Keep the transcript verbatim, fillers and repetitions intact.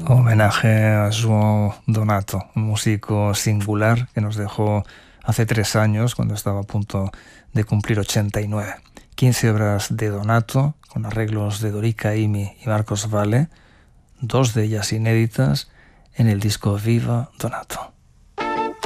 Homenaje a João Donato, un músico singular que nos dejó hace tres años cuando estaba a punto de cumplir ochenta y nueve. quince obras de Donato, con arreglos de Dorica Imi y Marcos Valle, dos de ellas inéditas en el disco Viva Donato.